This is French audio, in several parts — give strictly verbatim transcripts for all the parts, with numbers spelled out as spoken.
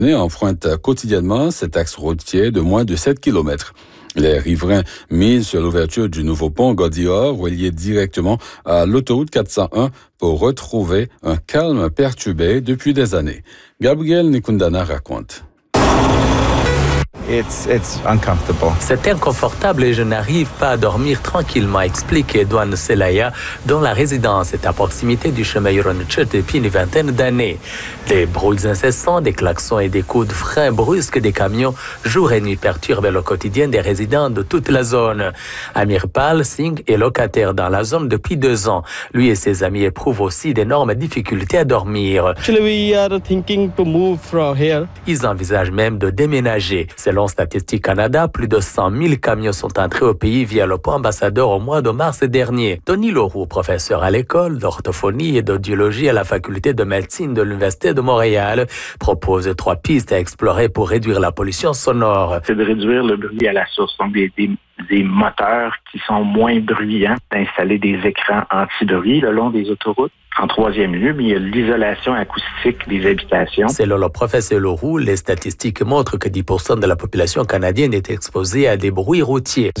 empruntent quotidiennement cet axe routier de moins de sept kilomètres. Les riverains misent sur l'ouverture du nouveau pont Gaudior, relié directement à l'autoroute quatre cent un, pour retrouver un calme perturbé depuis des années. Gabriel Nikundana raconte. It's, it's uncomfortable. C'est inconfortable et je n'arrive pas à dormir tranquillement, explique Edouane Selaya, dont la résidence est à proximité du chemin Huron-Church depuis une vingtaine d'années. Des brouilles incessants, des klaxons et des coups de frein brusques des camions, jour et nuit, perturbent le quotidien des résidents de toute la zone. Amir Pal Singh est locataire dans la zone depuis deux ans. Lui et ses amis éprouvent aussi d'énormes difficultés à dormir. Actually, we are thinking to move from here. Ils envisagent même de déménager. Selon Statistique Canada, plus de cent mille camions sont entrés au pays via le pont Ambassadeur au mois de mars dernier. Tony Leroux, professeur à l'école d'orthophonie et d'audiologie à la faculté de médecine de l'Université de Montréal, propose trois pistes à explorer pour réduire la pollution sonore. C'est de réduire le bruit à la source, donc des, des, des moteurs qui sont moins bruyants, d'installer des écrans anti-bruit le long des autoroutes. En troisième lieu, il y a l'isolation acoustique des habitations. Selon le professeur Leroux, les statistiques montrent que dix pour cent de la population canadienne est exposée à des bruits routiers.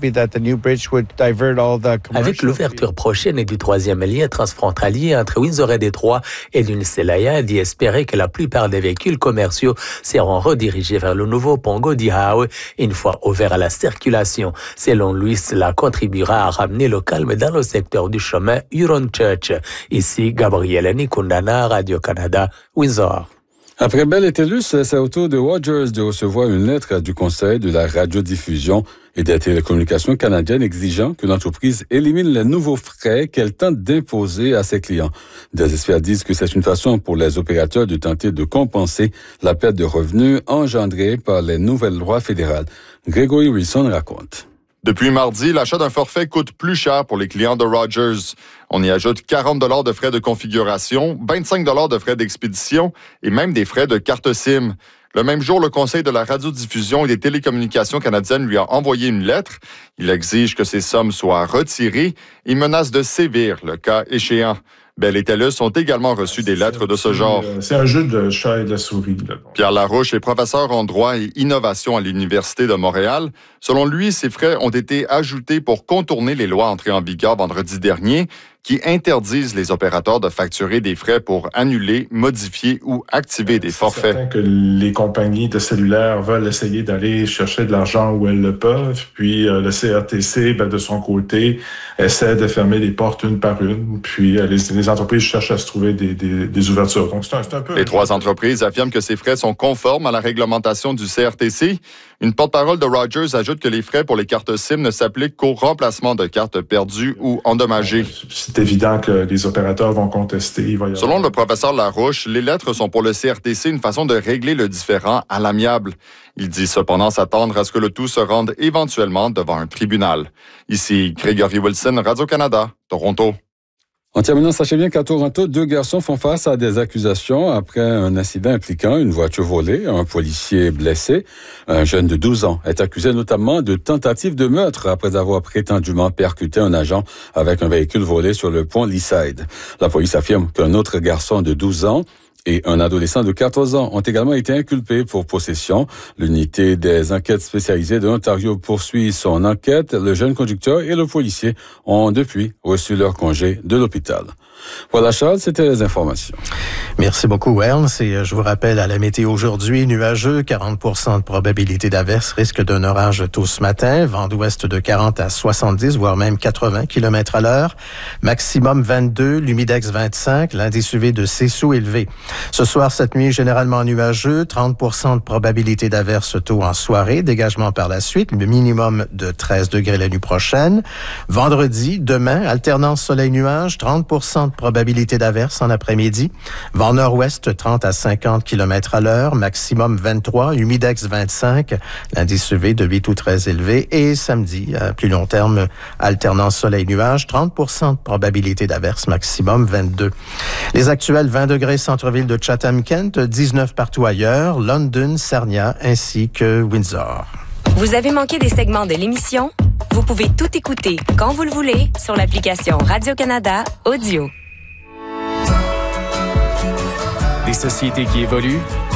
Avec l'ouverture prochaine du troisième lien transfrontalier entre Windsor et Détroit, Edouane Selaya dit espérer que la plupart des véhicules commerciaux seront redirigés vers le nouveau pont Gaudior une fois ouvert à la circulation. Selon lui, cela contribuera à ramener le calme dans le secteur du chemin Huron-Church. Ici, Gabriel Nikundana, Radio-Canada, Windsor. Après Bell et TELUS, c'est au tour de Rogers de recevoir une lettre du Conseil de la radiodiffusion et des télécommunications canadiennes exigeant que l'entreprise élimine les nouveaux frais qu'elle tente d'imposer à ses clients. Des experts disent que c'est une façon pour les opérateurs de tenter de compenser la perte de revenus engendrée par les nouvelles lois fédérales. Gregory Wilson raconte. Depuis mardi, l'achat d'un forfait coûte plus cher pour les clients de Rogers. On y ajoute quarante dollars de frais de configuration, vingt-cinq dollars de frais d'expédition et même des frais de carte SIM. Le même jour, le Conseil de la radiodiffusion et des télécommunications canadiennes lui a envoyé une lettre. Il exige que ces sommes soient retirées et menace de sévir le cas échéant. Bell et TELUS ont également reçu des lettres de ce genre. C'est un jeu de chat et de souris. Là. Pierre Larouche est professeur en droit et innovation à l'Université de Montréal. Selon lui, ces frais ont été ajoutés pour contourner les lois entrées en vigueur vendredi dernier qui interdisent les opérateurs de facturer des frais pour annuler, modifier ou activer des forfaits. C'est certain que les compagnies de cellulaire veulent essayer d'aller chercher de l'argent où elles le peuvent, puis euh, le C R T C, ben, de son côté, essaie de fermer les portes une par une, puis euh, les, les entreprises cherchent à se trouver des, des, des ouvertures. Donc c'est un, c'est un peu... Les trois entreprises affirment que ces frais sont conformes à la réglementation du C R T C. Une porte-parole de Rogers ajoute que les frais pour les cartes SIM ne s'appliquent qu'au remplacement de cartes perdues ou endommagées. C'est évident que les opérateurs vont contester. Il va y avoir... Selon le professeur Larouche, les lettres sont pour le C R T C une façon de régler le différend à l'amiable. Il dit cependant s'attendre à ce que le tout se rende éventuellement devant un tribunal. Ici, Gregory Wilson, Radio-Canada, Toronto. En terminant, sachez bien qu'à Toronto, deux garçons font face à des accusations après un incident impliquant une voiture volée, un policier blessé. Un jeune de douze ans est accusé notamment de tentative de meurtre après avoir prétendument percuté un agent avec un véhicule volé sur le pont Leaside. La police affirme qu'un autre garçon de douze ans et un adolescent de quatorze ans ont également été inculpés pour possession. L'unité des enquêtes spécialisées de l'Ontario poursuit son enquête. Le jeune conducteur et le policier ont depuis reçu leur congé de l'hôpital. Voilà, Charles, c'était les informations. Merci beaucoup, Ernst. Et je vous rappelle à la météo aujourd'hui, nuageux, quarante pour cent de probabilité d'averse, risque d'un orage tôt ce matin, vent d'ouest de quarante à soixante-dix, voire même quatre-vingts kilomètres à l'heure, maximum vingt-deux, l'humidex vingt-cinq, l'indice U V de C sous élevé. Ce soir, cette nuit, généralement nuageux, trente pour cent de probabilité d'averse tôt en soirée, dégagement par la suite, le minimum de treize degrés la nuit prochaine. Vendredi, demain, alternance soleil-nuage, trente pour cent de probabilité d'averse en après-midi. Vent nord-ouest, trente à cinquante kilomètres à l'heure, maximum vingt-trois, humidex vingt-cinq, l'indice U V de huit ou treize élevé. Et samedi, à plus long terme, alternance soleil-nuage, trente pour cent de probabilité d'averse, maximum vingt-deux. Les actuels vingt degrés centre-ville de Chatham-Kent, dix-neuf partout ailleurs, London, Sarnia ainsi que Windsor. Vous avez manqué des segments de l'émission? Vous pouvez tout écouter quand vous le voulez sur l'application Radio-Canada Audio. Des sociétés qui évoluent,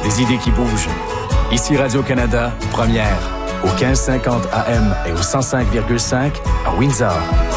des idées qui bougent. Ici Radio-Canada, première, au quinze cinquante A M et au cent cinq virgule cinq à Windsor.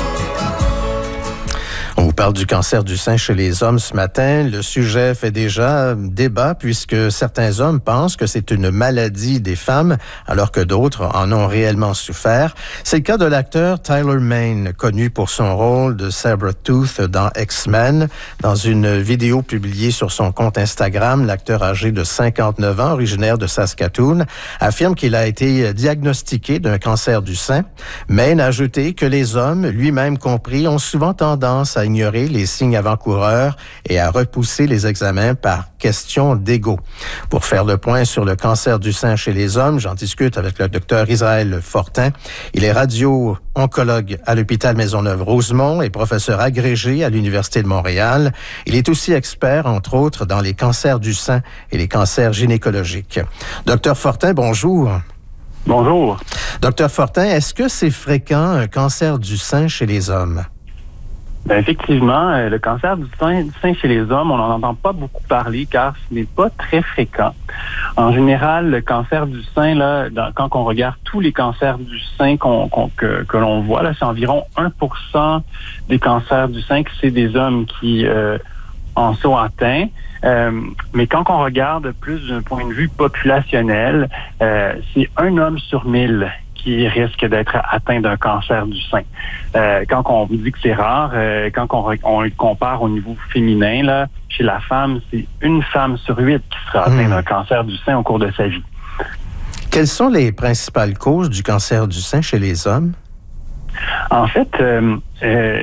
On vous parle du cancer du sein chez les hommes ce matin. Le sujet fait déjà débat puisque certains hommes pensent que c'est une maladie des femmes alors que d'autres en ont réellement souffert. C'est le cas de l'acteur Tyler Mane, connu pour son rôle de Sabretooth dans X-Men. Dans une vidéo publiée sur son compte Instagram, l'acteur âgé de cinquante-neuf ans, originaire de Saskatoon, affirme qu'il a été diagnostiqué d'un cancer du sein. Mane a ajouté que les hommes, lui-même compris, ont souvent tendance à ignorer les signes avant-coureurs et à repousser les examens par question d'ego. Pour faire le point sur le cancer du sein chez les hommes, j'en discute avec le docteur Israël Fortin. Il est radio-oncologue à l'hôpital Maisonneuve-Rosemont et professeur agrégé à l'Université de Montréal. Il est aussi expert, entre autres, dans les cancers du sein et les cancers gynécologiques. Docteur Fortin, bonjour. Bonjour. Docteur Fortin, est-ce que c'est fréquent un cancer du sein chez les hommes? Ben effectivement, euh, le cancer du sein, du sein chez les hommes, on n'en entend pas beaucoup parler car ce n'est pas très fréquent. En général, le cancer du sein, là, dans, quand on regarde tous les cancers du sein qu'on, qu'on, que, que l'on voit, là, c'est environ un pour cent des cancers du sein que c'est des hommes qui euh, en sont atteints. Euh, mais quand on regarde plus d'un point de vue populationnel, euh, c'est un homme sur mille qui risque d'être atteint d'un cancer du sein. Euh, quand on dit que c'est rare, euh, quand on, on le compare au niveau féminin, là, chez la femme, c'est une femme sur huit qui sera atteinte mmh. d'un cancer du sein au cours de sa vie. Quelles sont les principales causes du cancer du sein chez les hommes? En fait, euh, euh,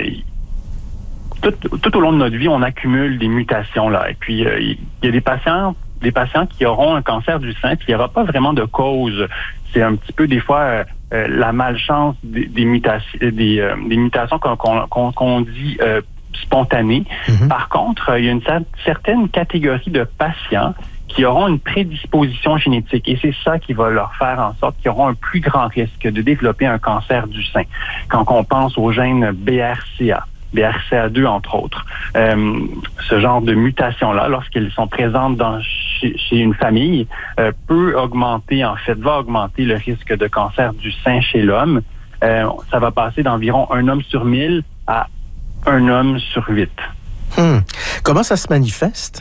tout, tout au long de notre vie, on accumule des mutations là. Et puis, il euh, y a des patients des patients qui auront un cancer du sein, puis il n'y aura pas vraiment de cause. C'est un petit peu des fois euh, euh, la malchance des, des mutations, des, euh, des mutations qu'on, qu'on, qu'on dit euh, spontanées. Mm-hmm. Par contre, il y a une certaine catégorie de patients qui auront une prédisposition génétique et c'est ça qui va leur faire en sorte qu'ils auront un plus grand risque de développer un cancer du sein. Quand on pense au gène B R C A. B R C A deux, entre autres. Euh, ce genre de mutation-là, lorsqu'elles sont présentes dans, chez, chez une famille, euh, peut augmenter, en fait, va augmenter le risque de cancer du sein chez l'homme. Euh, ça va passer d'environ un homme sur mille à un homme sur huit. Hmm. Comment ça se manifeste?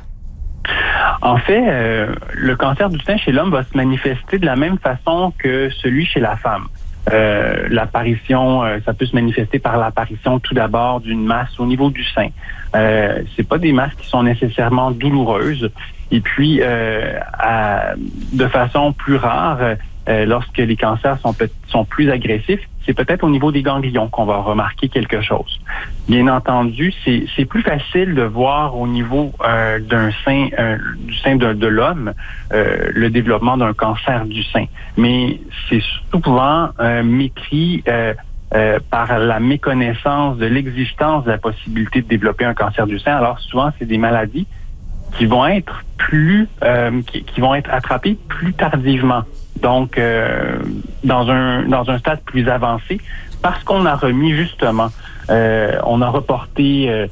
En fait, euh, le cancer du sein chez l'homme va se manifester de la même façon que celui chez la femme. Euh, l'apparition, euh, ça peut se manifester par l'apparition tout d'abord d'une masse au niveau du sein. Euh, c'est pas des masses qui sont nécessairement douloureuses. Et puis, euh, à, de façon plus rare, euh, lorsque les cancers sont, sont plus agressifs, c'est peut-être au niveau des ganglions qu'on va remarquer quelque chose. Bien entendu, c'est, c'est plus facile de voir au niveau euh, d'un sein, euh, du sein de, de l'homme, euh, le développement d'un cancer du sein. Mais c'est souvent euh, mépris euh, euh, par la méconnaissance de l'existence de la possibilité de développer un cancer du sein. Alors souvent, c'est des maladies qui vont être plus, euh, qui, qui vont être attrapées plus tardivement. Donc, euh, dans un dans un stade plus avancé, parce qu'on a remis justement, euh, on a reporté euh,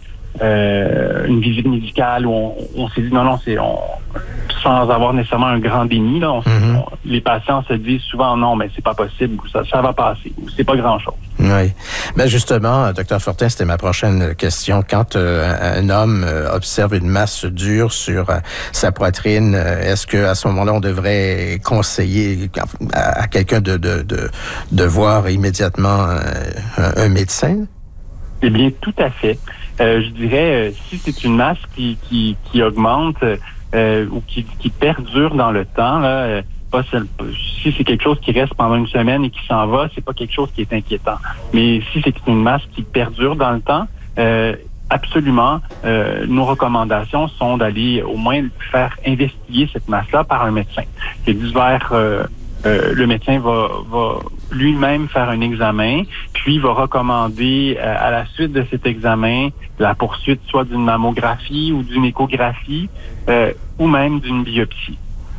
euh, une visite médicale où on, on s'est dit non, non, c'est on, sans avoir nécessairement un grand déni. Là, on, mm-hmm. on, les patients se disent souvent non, mais c'est pas possible, ça, ça va passer, c'est pas grand-chose. Oui. Ben justement, docteur Fortin, c'était ma prochaine question. Quand euh, un homme euh, observe une masse dure sur euh, sa poitrine, euh, est-ce que à ce moment-là, on devrait conseiller à, à quelqu'un de, de, de, de voir immédiatement euh, un, un médecin? Eh bien, tout à fait. Euh, je dirais, euh, si c'est une masse qui, qui, qui augmente euh, ou qui, qui perdure dans le temps, là, euh, pas seul, si c'est quelque chose qui reste pendant une semaine et qui s'en va, c'est pas quelque chose qui est inquiétant. Mais si c'est une masse qui perdure dans le temps, euh, absolument, euh, nos recommandations sont d'aller au moins faire investiguer cette masse-là par un médecin. Il y a divers, euh, euh, le médecin va, va lui-même faire un examen, puis va recommander euh, à la suite de cet examen la poursuite soit d'une mammographie ou d'une échographie euh, ou même d'une biopsie.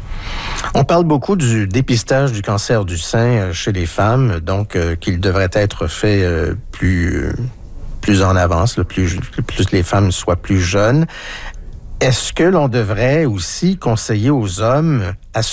On parle beaucoup du dépistage du cancer du sein chez les femmes, donc euh, qu'il devrait être fait euh, plus, euh, plus en avance, le plus, plus les femmes soient plus jeunes. est-ce que l'on devrait aussi conseiller aux hommes à se